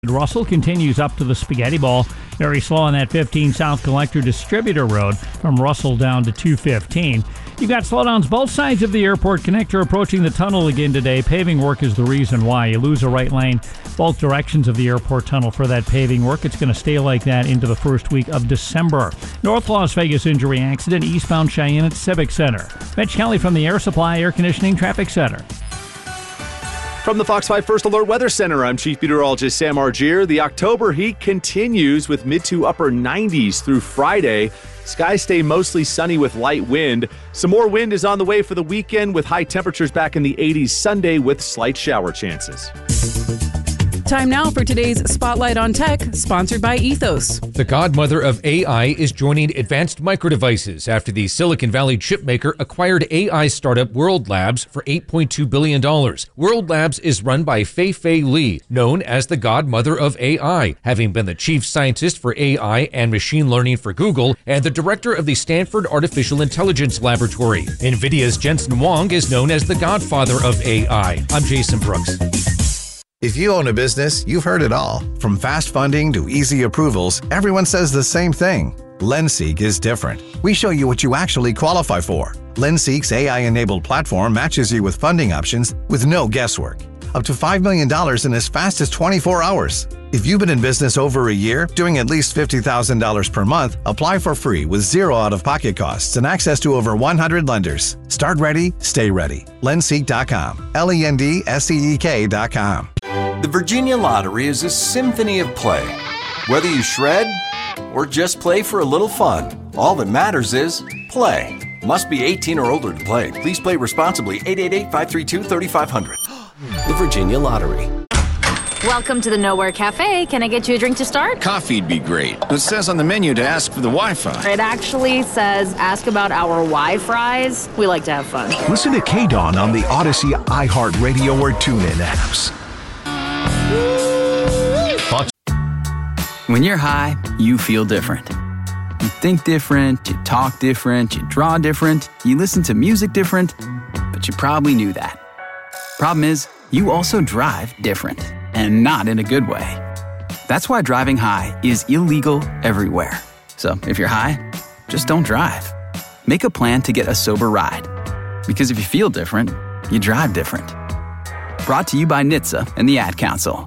Russell continues up to the Spaghetti Bowl. Very slow on that 15 South Collector Distributor Road from Russell down to 215. You've got slowdowns both sides of the airport connector approaching the tunnel again today. Paving work is the reason why. You lose a right lane both directions of the airport tunnel for that paving work. It's going to stay like that into the first week of December. North Las Vegas injury accident, eastbound Cheyenne at Civic Center. Mitch Kelly from the Air Supply Air Conditioning Traffic Center. From the Fox 5 First Alert Weather Center, I'm Chief Meteorologist Sam Argier. The October heat continues with mid to upper 90s through Friday. Skies stay mostly sunny with light wind. Some more wind is on the way for the weekend with high temperatures back in the 80s Sunday with slight shower chances. Time now for today's Spotlight on Tech, sponsored by Ethos. The godmother of AI is joining Advanced Micro Devices after the Silicon Valley chipmaker acquired AI startup World Labs for $8.2 billion. World Labs is run by Fei-Fei Li, known as the godmother of AI, having been the chief scientist for AI and machine learning for Google and the director of the Stanford Artificial Intelligence Laboratory. NVIDIA's Jensen Huang is known as the godfather of AI. I'm Jason Brooks. If you own a business, you've heard it all. From fast funding to easy approvals, everyone says the same thing. LendSeek is different. We show you what you actually qualify for. LendSeek's AI-enabled platform matches you with funding options with no guesswork. Up to $5 million in as fast as 24 hours. If you've been in business over a year, doing at least $50,000 per month, apply for free with zero out-of-pocket costs and access to over 100 lenders. Start ready, stay ready. LendSeek.com. LendSeek.com. The Virginia Lottery is a symphony of play. Whether you shred or just play for a little fun, all that matters is play. Must be 18 or older to play. Please play responsibly. 888-532-3500. The Virginia Lottery. Welcome to the Nowhere Cafe. Can I get you a drink to start? Coffee'd be great. It says on the menu to ask for the Wi-Fi. It actually says ask about our Wi-Fries. We like to have fun. Listen to K-Dawn on the Odyssey, iHeartRadio, or TuneIn apps. When you're high, you feel different. You think different, you talk different, you draw different, you listen to music different, but you probably knew that. Problem is, you also drive different, and not in a good way. That's why driving high is illegal everywhere. So if you're high, just don't drive. Make a plan to get a sober ride. Because if you feel different, you drive different. Brought to you by NHTSA and the Ad Council.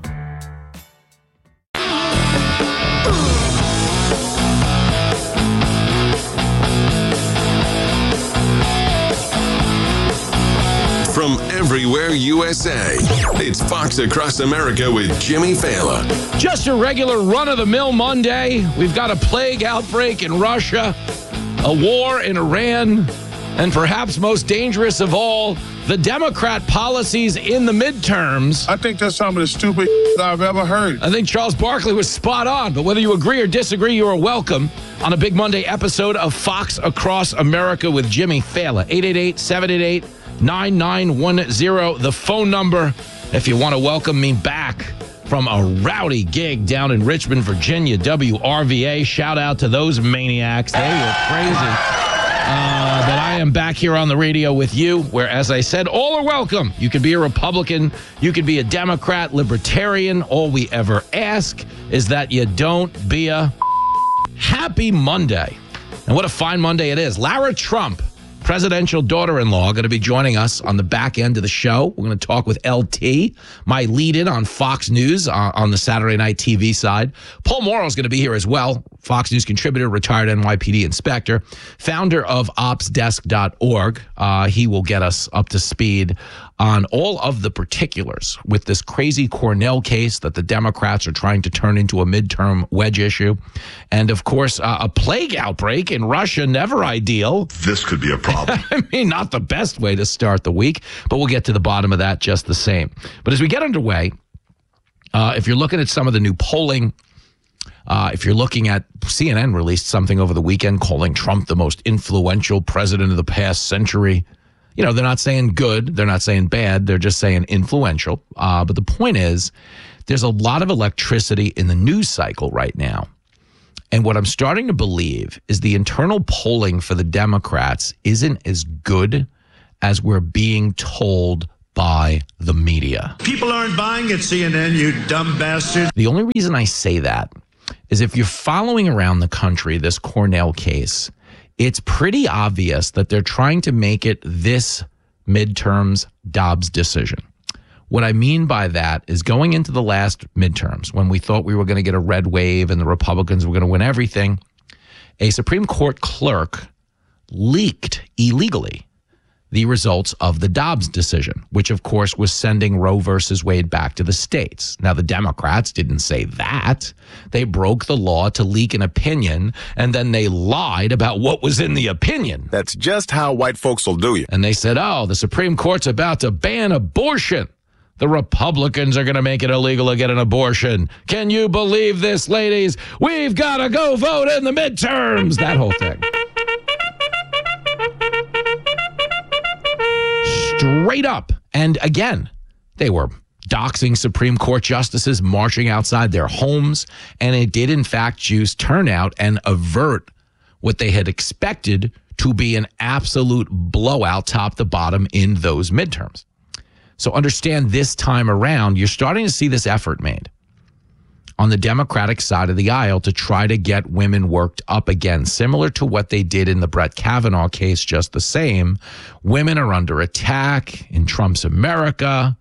From everywhere USA, it's Fox Across America with Jimmy Fallon. Just a regular run-of-the-mill Monday. We've got a plague outbreak in Russia, a war in Iran, and perhaps most dangerous of all, the Democrat policies in the midterms. I think that's some of the stupid I've ever heard. I think Charles Barkley was spot on, but whether you agree or disagree, you are welcome on a Big Monday episode of Fox Across America with Jimmy Fallon. 888-788-9910, the phone number if you want to welcome me back from a rowdy gig down in Richmond, Virginia, WRVA. Shout out to those maniacs. They were crazy. But I am back here on the radio with you, where, as I said, all are welcome. You could be a Republican, you could be a Democrat, Libertarian. All we ever ask is that you don't be a happy Monday. And what a fine Monday it is. Lara Trump, presidential daughter-in-law, going to be joining us on the back end of the show. We're going to talk with LT, my lead-in on Fox News on the Saturday night TV side. Paul Morrow is going to be here as well. Fox News contributor, retired NYPD inspector, founder of opsdesk.org. He will get us up to speed on all of the particulars with this crazy Cornell case that the Democrats are trying to turn into a midterm wedge issue. And, of course, a plague outbreak in Russia, never ideal. This could be a problem. I mean, not the best way to start the week, but we'll get to the bottom of that just the same. But as we get underway, if you're looking at some of the new polling, if you're looking at CNN released something over the weekend calling Trump the most influential president of the past century. You know, they're not saying good, they're not saying bad, they're just saying influential. But the point is, there's a lot of electricity in the news cycle right now. And what I'm starting to believe is the internal polling for the Democrats isn't as good as we're being told by the media. People aren't buying it, CNN, you dumb bastards. The only reason I say that is if you're following around the country this Cornell case, it's pretty obvious that they're trying to make it this midterms Dobbs decision. What I mean by that is going into the last midterms, when we thought we were going to get a red wave and the Republicans were going to win everything, a Supreme Court clerk leaked illegally the results of the Dobbs decision, which of course was sending Roe versus Wade back to the states. Now, the Democrats didn't say that. They broke the law to leak an opinion, and then they lied about what was in the opinion. That's just how white folks will do you. And they said, oh, the Supreme Court's about to ban abortion. The Republicans are going to make it illegal to get an abortion. Can you believe this, ladies? We've got to go vote in the midterms. That whole thing. Straight up. And again, they were doxing Supreme Court justices, marching outside their homes, and it did in fact juice turnout and avert what they had expected to be an absolute blowout top to bottom in those midterms. So understand this time around, you're starting to see this effort made on the Democratic side of the aisle to try to get women worked up again, similar to what they did in the Brett Kavanaugh case, just the same. Women are under attack in Trump's America,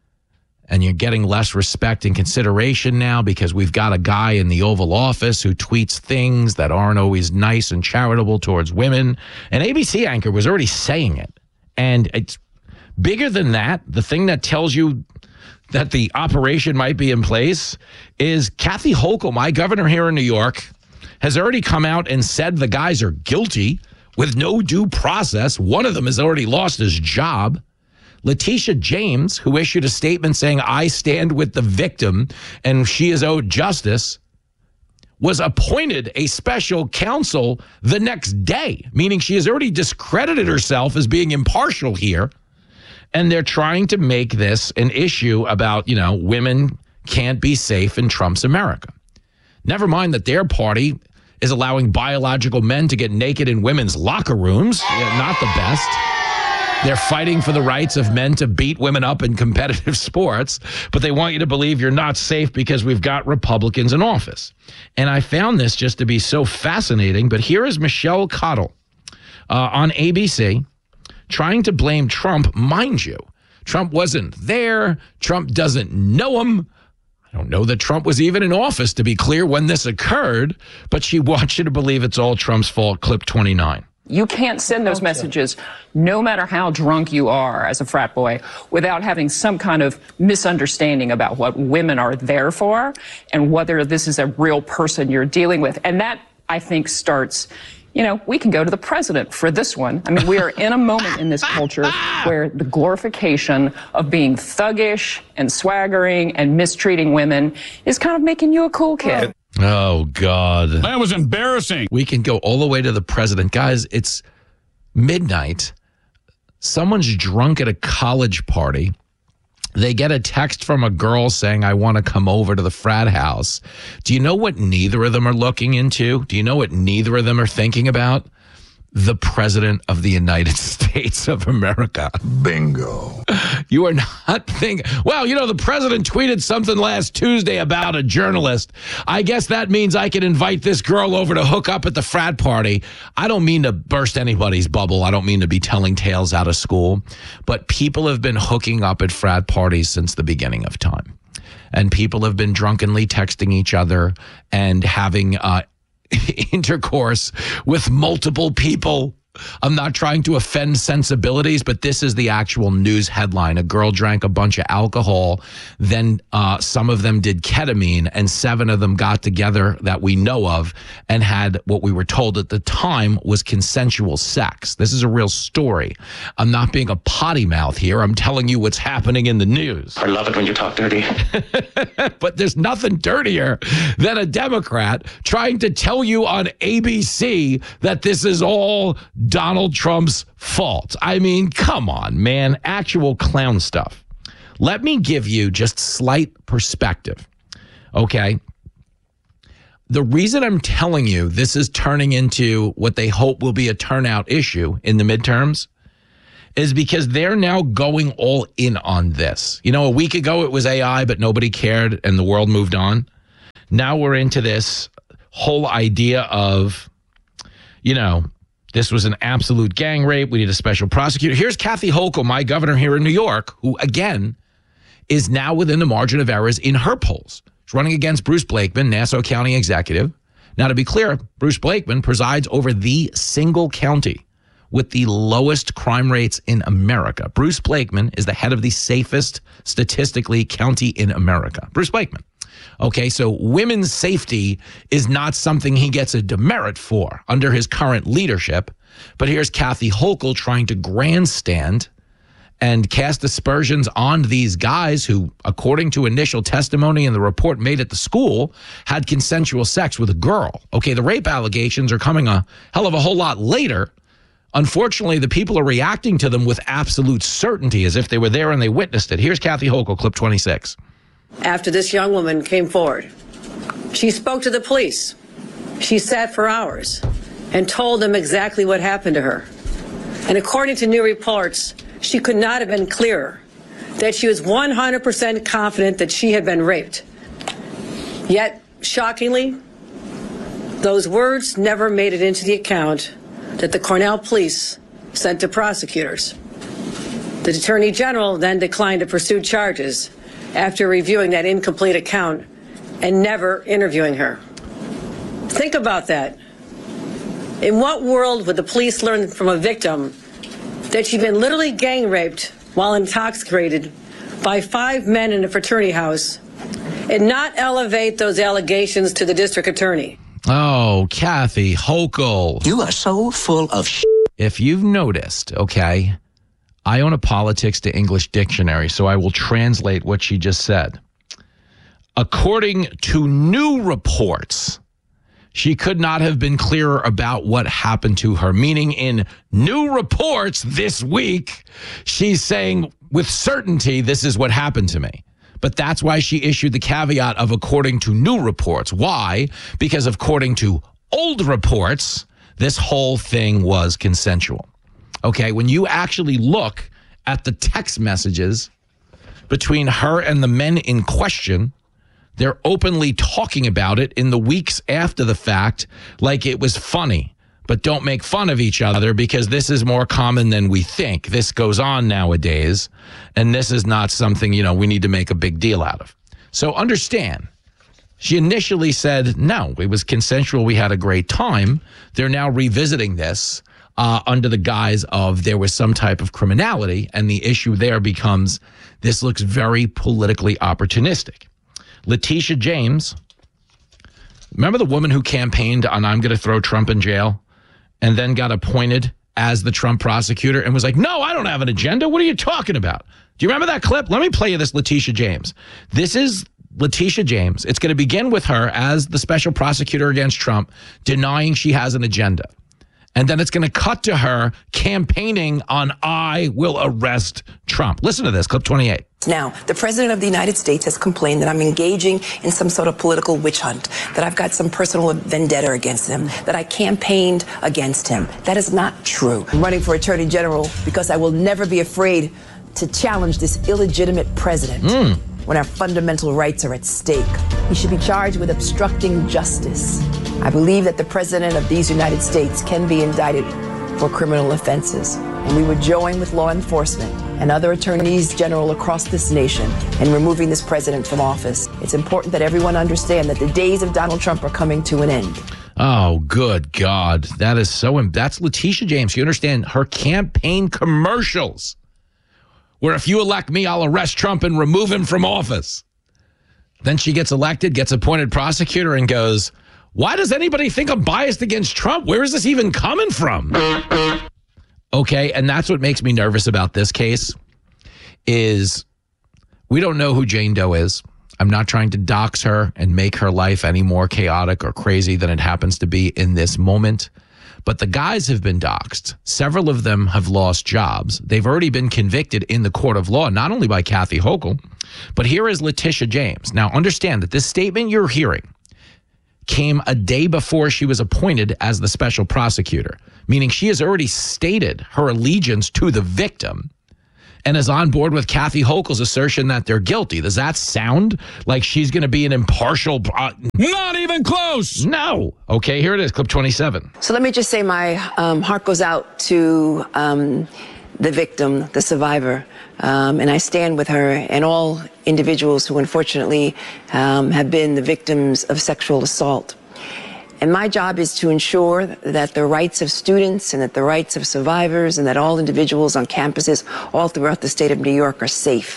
and you're getting less respect and consideration now because we've got a guy in the Oval Office who tweets things that aren't always nice and charitable towards women. An ABC anchor was already saying it. And it's bigger than that. The thing that tells you that the operation might be in place is Kathy Hochul, my governor here in New York, has already come out and said the guys are guilty with no due process. One of them has already lost his job. Letitia James, who issued a statement saying, I stand with the victim and she is owed justice, was appointed a special counsel the next day, meaning she has already discredited herself as being impartial here. And they're trying to make this an issue about, women can't be safe in Trump's America. Never mind that their party is allowing biological men to get naked in women's locker rooms. Yeah, not the best. They're fighting for the rights of men to beat women up in competitive sports, but they want you to believe you're not safe because we've got Republicans in office. And I found this just to be so fascinating, but here is Michelle Cottle on ABC, trying to blame Trump. Mind you, Trump wasn't there. Trump doesn't know him. I don't know that Trump was even in office, to be clear, when this occurred, but she wants you to believe it's all Trump's fault. Clip 29. You can't send those messages, no matter how drunk you are as a frat boy, without having some kind of misunderstanding about what women are there for and whether this is a real person you're dealing with. And that, I think, starts... we can go to the president for this one. I mean, we are in a moment in this culture where the glorification of being thuggish and swaggering and mistreating women is kind of making you a cool kid. Oh, God. That was embarrassing. We can go all the way to the president. Guys, it's midnight. Someone's drunk at a college party. They get a text from a girl saying, I want to come over to the frat house. Do you know what neither of them are looking into? Do you know what neither of them are thinking about? The President of the United States of America. Bingo. You are not thinking, well, the president tweeted something last Tuesday about a journalist. I guess that means I can invite this girl over to hook up at the frat party. I don't mean to burst anybody's bubble. I don't mean to be telling tales out of school. But people have been hooking up at frat parties since the beginning of time. And people have been drunkenly texting each other and having intercourse with multiple people. I'm not trying to offend sensibilities, but this is the actual news headline. A girl drank a bunch of alcohol, then some of them did ketamine, and 7 of them got together that we know of and had what we were told at the time was consensual sex. This is a real story. I'm not being a potty mouth here. I'm telling you what's happening in the news. I love it when you talk dirty. But there's nothing dirtier than a Democrat trying to tell you on ABC that this is all Donald Trump's fault. I mean, come on, man. Actual clown stuff. Let me give you just slight perspective, okay? The reason I'm telling you this is turning into what they hope will be a turnout issue in the midterms is because they're now going all in on this. You know, a week ago it was AI, but nobody cared and the world moved on. Now we're into this whole idea of, you know, this was an absolute gang rape. We need a special prosecutor. Here's Kathy Hochul, my governor here in New York, who, again, is now within the margin of errors in her polls. She's running against Bruce Blakeman, Nassau County executive. Now, to be clear, Bruce Blakeman presides over the single county with the lowest crime rates in America. Bruce Blakeman is the head of the safest, statistically, county in America. Bruce Blakeman. Okay, so women's safety is not something he gets a demerit for under his current leadership. But here's Kathy Hochul trying to grandstand and cast aspersions on these guys who, according to initial testimony in the report made at the school, had consensual sex with a girl. Okay, the rape allegations are coming a hell of a whole lot later. Unfortunately, the people are reacting to them with absolute certainty as if they were there and they witnessed it. Here's Kathy Hochul, clip 26. After this young woman came forward, she spoke to the police. She sat for hours and told them exactly what happened to her. And according to new reports, she could not have been clearer that she was 100% confident that she had been raped. Yet, shockingly, those words never made it into the account that the Cornell police sent to prosecutors. The Attorney General then declined to pursue charges after reviewing that incomplete account and never interviewing her. Think about that. In what world would the police learn from a victim that she'd been literally gang raped while intoxicated by 5 men in a fraternity house and not elevate those allegations to the district attorney? Oh, Kathy Hochul. You are so full of shit. If you've noticed, okay, I own a politics to English dictionary, so I will translate what she just said. According to new reports, she could not have been clearer about what happened to her, meaning in new reports this week, she's saying with certainty, this is what happened to me. But that's why she issued the caveat of according to new reports. Why? Because according to old reports, this whole thing was consensual. Okay, when you actually look at the text messages between her and the men in question, they're openly talking about it in the weeks after the fact like it was funny. But don't make fun of each other because this is more common than we think. This goes on nowadays, and this is not something, you know, we need to make a big deal out of. So understand, she initially said, no, it was consensual. We had a great time. They're now revisiting this under the guise of there was some type of criminality, and the issue there becomes this looks very politically opportunistic. Letitia James, remember the woman who campaigned on I'm going to throw Trump in jail and then got appointed as the Trump prosecutor and was like, no, I don't have an agenda. What are you talking about? Do you remember that clip? Let me play you this Letitia James. This is Letitia James. It's going to begin with her as the special prosecutor against Trump denying she has an agenda. And then it's going to cut to her campaigning on I will arrest Trump. Listen to this, clip 28. Now, the President of the United States has complained that I'm engaging in some sort of political witch hunt, that I've got some personal vendetta against him, that I campaigned against him. That is not true. I'm running for Attorney General because I will never be afraid to challenge this illegitimate president when our fundamental rights are at stake. He should be charged with obstructing justice. I believe that the President of these United States can be indicted for criminal offenses. And we would join with law enforcement and other attorneys general across this nation in removing this president from office. It's important that everyone understand that the days of Donald Trump are coming to an end. Oh, good God. That is so, that's Letitia James. You understand her campaign commercials where if you elect me, I'll arrest Trump and remove him from office. Then she gets elected, gets appointed prosecutor and goes, why does anybody think I'm biased against Trump? Where is this even coming from? Okay, and that's what makes me nervous about this case is we don't know who Jane Doe is. I'm not trying to dox her and make her life any more chaotic or crazy than it happens to be in this moment. But the guys have been doxed. Several of them have lost jobs. They've already been convicted in the court of law, not only by Kathy Hochul, but here is Letitia James. Now, understand that this statement you're hearing came a day before she was appointed as the special prosecutor, meaning she has already stated her allegiance to the victim and is on board with Kathy Hochul's assertion that they're guilty. Does that sound like she's going to be an impartial? Not even close. No. Okay, here it is, clip 27. So let me just say my heart goes out to the victim, the survivor, and I stand with her and all individuals who unfortunately have been the victims of sexual assault. And my job is to ensure that the rights of students and that the rights of survivors and that all individuals on campuses all throughout the state of New York are safe.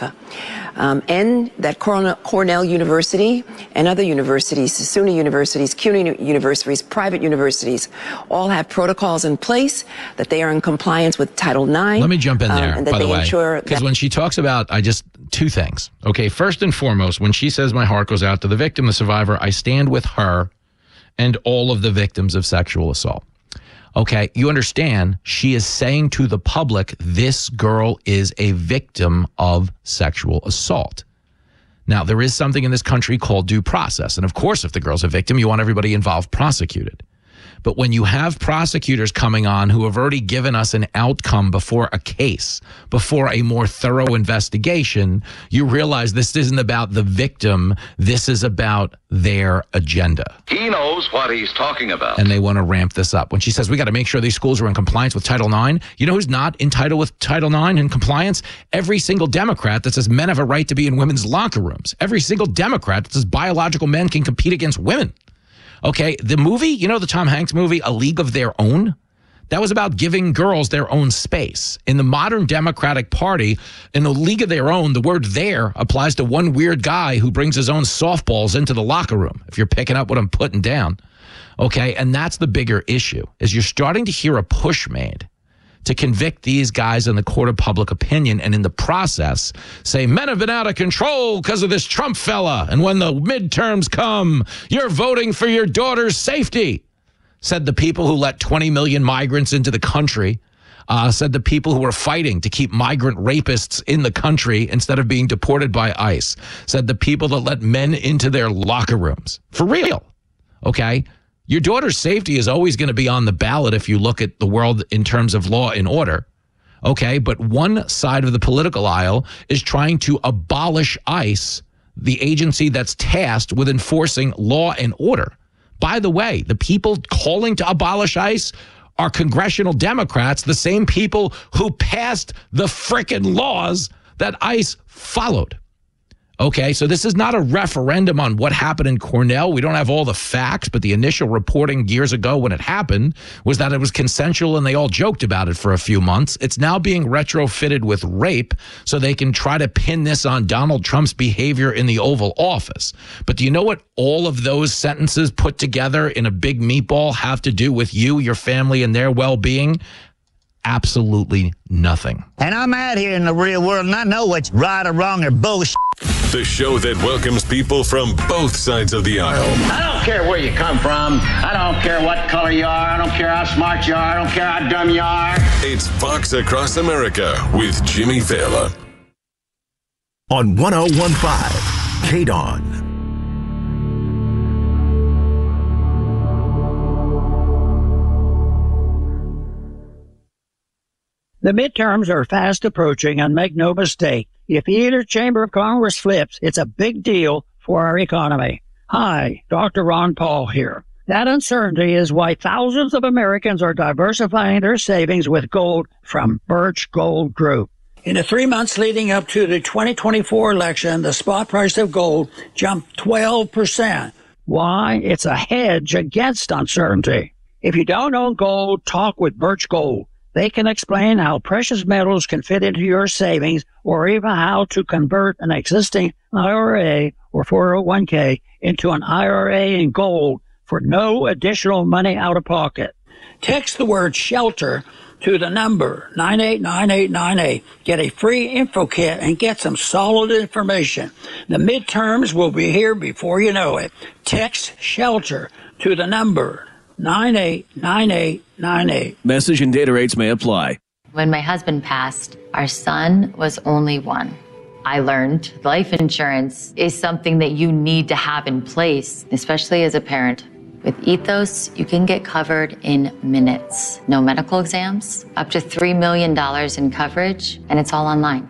And that Cornell University and other universities, SUNY universities, CUNY universities, private universities, all have protocols in place, that they are in compliance with Title IX. Let me jump in there, by the way, because when she talks about, two things. Okay, first and foremost, when she says my heart goes out to the victim, the survivor, I stand with her and all of the victims of sexual assault. Okay, you understand, she is saying to the public, this girl is a victim of sexual assault. Now, there is something in this country called due process. And of course, if the girl's a victim, you want everybody involved prosecuted. But when you have prosecutors coming on who have already given us an outcome before a case, before a more thorough investigation, you realize this isn't about the victim. This is about their agenda. He knows what he's talking about. And they want to ramp this up. When she says we got to make sure these schools are in compliance with Title IX, you know who's not entitled with Title IX in compliance? Every single Democrat that says men have a right to be in women's locker rooms. Every single Democrat that says biological men can compete against women. Okay, the movie, you know the Tom Hanks movie, A League of Their Own? That was about giving girls their own space. In the modern Democratic Party, in A League of Their Own, the word there applies to one weird guy who brings his own softballs into the locker room, if you're picking up what I'm putting down. Okay, and that's the bigger issue, is you're starting to hear a push made to convict these guys in the court of public opinion, and in the process say men have been out of control because of this Trump fella, and when the midterms come, you're voting for your daughter's safety, said the people who let 20 million migrants into the country, said the people who are fighting to keep migrant rapists in the country instead of being deported by ICE, said the people that let men into their locker rooms. For real, okay? Your daughter's safety is always going to be on the ballot if you look at the world in terms of law and order. Okay, but one side of the political aisle is trying to abolish ICE, the agency that's tasked with enforcing law and order. By the way, the people calling to abolish ICE are congressional Democrats, the same people who passed the frickin' laws that ICE followed. Okay, so this is not a referendum on what happened in Cornell. We don't have all the facts, but the initial reporting years ago when it happened was that it was consensual and they all joked about it for a few months. It's now being retrofitted with rape so they can try to pin this on Donald Trump's behavior in the Oval Office. But do you know what all of those sentences put together in a big meatball have to do with you, your family, and their well-being? Absolutely nothing. And I'm out here in the real world, and I know what's right or wrong or bullshit. The show that welcomes people from both sides of the aisle. I don't care where you come from. I don't care what color you are. I don't care how smart you are. I don't care how dumb you are. It's Fox Across America with Jimmy Fallon. On 101.5 KDON. The midterms are fast approaching, and make no mistake, if either chamber of Congress flips, it's a big deal for our economy. Hi, Dr. Ron Paul here. That uncertainty is why thousands of Americans are diversifying their savings with gold from Birch Gold Group. In the 3 months leading up to the 2024 election, the spot price of gold jumped 12%. Why? It's a hedge against uncertainty. If you don't own gold, talk with Birch Gold. They can explain how precious metals can fit into your savings, or even how to convert an existing IRA or 401k into an IRA in gold for no additional money out of pocket. Text the word SHELTER to the number 989898. Get a free info kit and get some solid information. The midterms will be here before you know it. Text SHELTER to the number 989898. Message and data rates may apply. When my husband passed, our son was only one. I learned life insurance is something that you need to have in place, especially as a parent. With Ethos, you can get covered in minutes. No medical exams, up to $3 million in coverage, and it's all online.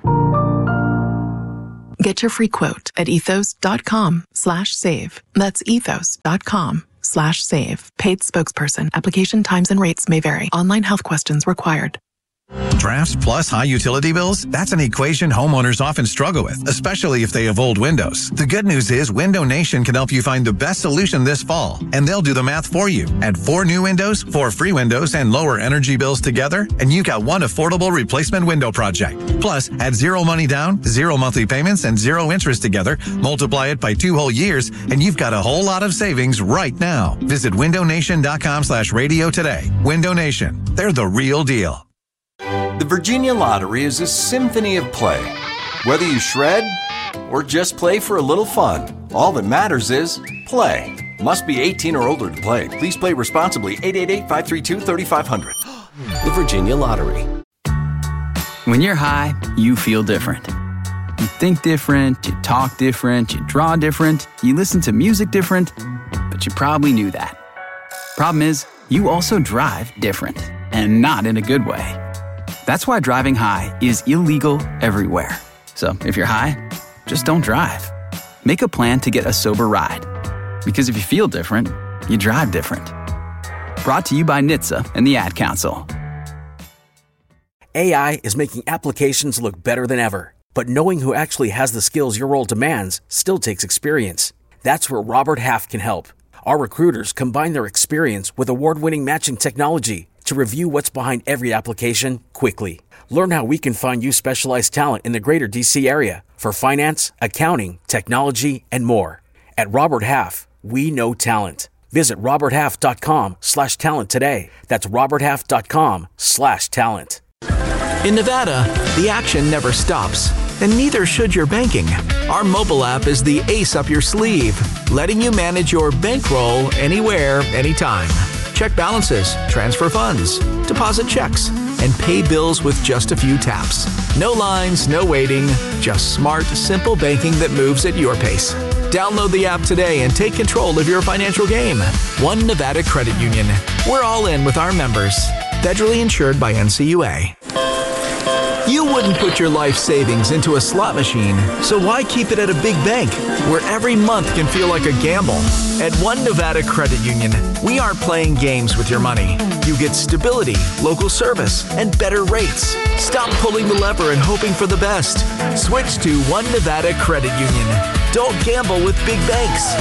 Get your free quote at ethos.com/save. That's ethos.com/save. Paid spokesperson. Application times and rates may vary. Online health questions required. Drafts plus high utility bills? That's an equation homeowners often struggle with, especially if they have old windows. The good news is Window Nation can help you find the best solution this fall, and they'll do the math for you. Add 4 new windows, 4 free windows, and lower energy bills together, and you got one affordable replacement window project. Plus, add 0 money down, 0 monthly payments, and 0 interest together, multiply it by 2 whole years, and you've got a whole lot of savings right now. Visit windownation.com/radio today. Window Nation. They're the real deal. The Virginia Lottery is a symphony of play. Whether you shred or just play for a little fun, all that matters is play. Must be 18 or older to play. Please play responsibly. 888-532-3500. The Virginia Lottery. When you're high, you feel different. You think different, you talk different, you draw different, you listen to music different, but you probably knew that. Problem is, you also drive different, and not in a good way. That's why driving high is illegal everywhere. So if you're high, just don't drive. Make a plan to get a sober ride. Because if you feel different, you drive different. Brought to you by NHTSA and the Ad Council. AI is making applications look better than ever. But knowing who actually has the skills your role demands still takes experience. That's where Robert Half can help. Our recruiters combine their experience with award-winning matching technology to review what's behind every application quickly. Learn how we can find you specialized talent in the greater DC area for finance, accounting, technology, and more. At Robert Half, we know talent. Visit roberthalf.com/talent today. That's roberthalf.com/talent. In Nevada, the action never stops, and neither should your banking. Our mobile app is the ace up your sleeve, letting you manage your bankroll anywhere, anytime. Check balances, transfer funds, deposit checks, and pay bills with just a few taps. No lines, no waiting, just smart, simple banking that moves at your pace. Download the app today and take control of your financial game. One Nevada Credit Union. We're all in with our members. Federally insured by NCUA. You wouldn't put your life savings into a slot machine, so why keep it at a big bank where every month can feel like a gamble? At One Nevada Credit Union, we aren't playing games with your money. You get stability, local service, and better rates. Stop pulling the lever and hoping for the best. Switch to One Nevada Credit Union. Don't gamble with big banks.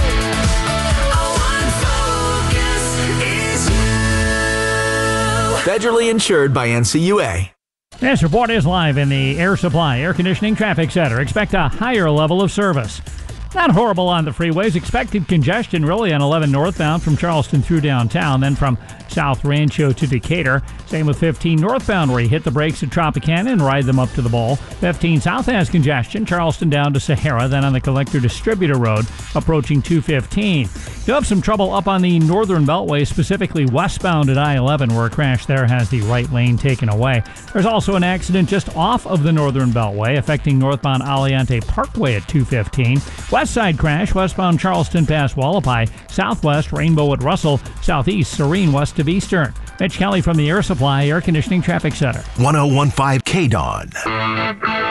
Federally insured by NCUA. This report is live in the Air Supply Air Conditioning Traffic Center. Expect a higher level of service. Not horrible on the freeways. Expected congestion really on 11 northbound from Charleston through downtown, then from South Rancho to Decatur. Same with 15 northbound where you hit the brakes at Tropicana and ride them up to the bowl. 15 south has congestion, Charleston down to Sahara, then on the Collector Distributor Road approaching 215. You'll have some trouble up on the Northern Beltway, specifically westbound at I-11 where a crash there has the right lane taken away. There's also an accident just off of the Northern Beltway affecting northbound Aliante Parkway at 215. West side crash, westbound Charleston past Wallapai, southwest Rainbow at Russell, southeast Serene west of Eastern. Mitch Kelly from the Air Supply Air Conditioning Traffic Center. 1015 KDON.